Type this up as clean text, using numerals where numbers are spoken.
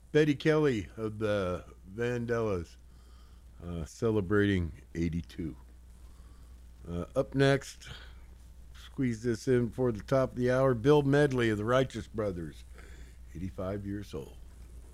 Betty Kelly of the Vandellas celebrating 82. Up next, squeeze this in before the top of the hour. Bill Medley of the Righteous Brothers, 85 years old.